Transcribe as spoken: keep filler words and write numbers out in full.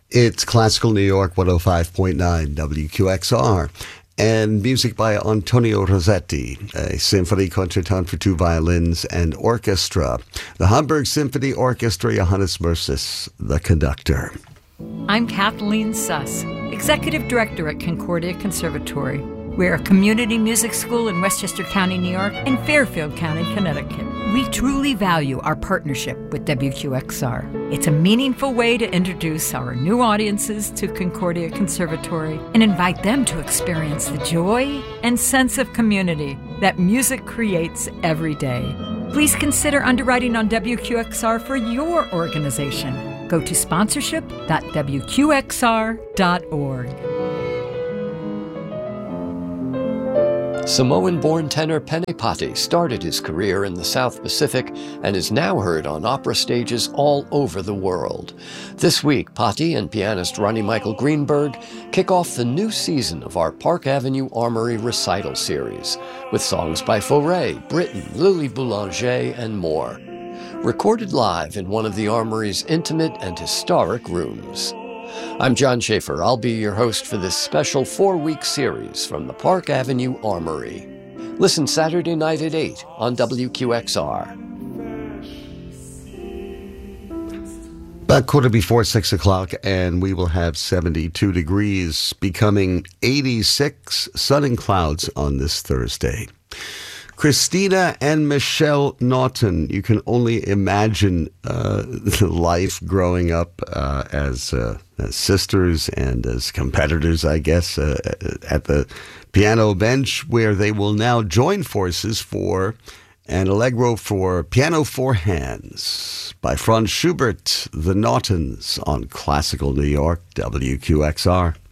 It's Classical New York one oh five point nine W Q X R. And music by Antonio Rossetti, a symphony concertant for two violins and orchestra. The Hamburg Symphony Orchestra, Johannes Mercis, the conductor. I'm Kathleen Suss, Executive Director at Concordia Conservatory. We're a community music school in Westchester County, New York, and Fairfield County, Connecticut. We truly value our partnership with W Q X R. It's a meaningful way to introduce our new audiences to Concordia Conservatory and invite them to experience the joy and sense of community that music creates every day. Please consider underwriting on W Q X R for your organization. Go to sponsorship dot w q x r dot org. Samoan-born tenor Pene Pati started his career in the South Pacific and is now heard on opera stages all over the world. This week, Pati and pianist Ronnie Michael Greenberg kick off the new season of our Park Avenue Armory recital series with songs by Fauré, Britten, Lily Boulanger, and more. Recorded live in one of the Armory's intimate and historic rooms. I'm John Schaefer. I'll be your host for this special four-week series from the Park Avenue Armory. Listen Saturday night at eight on W Q X R. About quarter before six o'clock, and we will have seventy-two degrees, becoming eighty-six, sun and clouds on this Thursday. Christina and Michelle Naughton. You can only imagine uh, life growing up uh, as, uh, as sisters and as competitors, I guess, uh, at the piano bench, where they will now join forces for an Allegro for Piano Four Hands by Franz Schubert, the Naughtons on Classical New York, W Q X R.